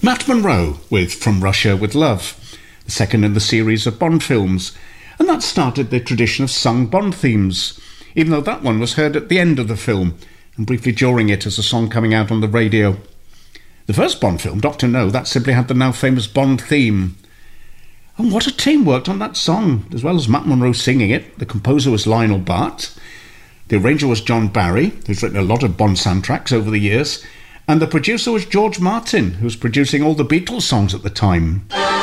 Matt Monro with From Russia with Love, the second in the series of Bond films, and that started the tradition of sung Bond themes, even though that one was heard at the end of the film and briefly during it as a song coming out on the radio. The first Bond film, Dr. No, that simply had the now famous Bond theme. And what a team worked on that song, as well as Matt Monro singing it. The composer was Lionel Bart, the arranger was John Barry, who's written a lot of Bond soundtracks over the years, and the producer was George Martin, who was producing all the Beatles songs at the time.